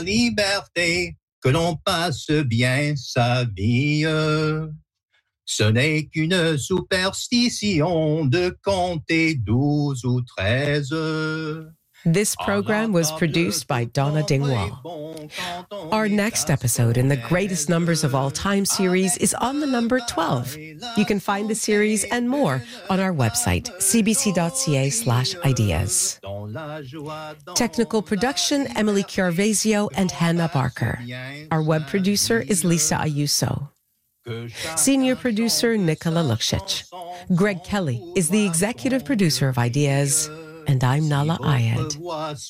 liberté, que l'on passe bien sa vie. Ce n'est qu'une superstition de compter 12 ou 13. This program was produced by Donna Dingwall. Our next episode in the Greatest Numbers of All Time series is on the number 12. You can find the series and more on our website, cbc.ca/ideas. Technical production, Emily Chiarvesio and Hannah Barker. Our web producer is Lisa Ayuso. Senior producer, Nicola Luksic. Greg Kelly is the executive producer of Ideas, and I'm Nala Ayed.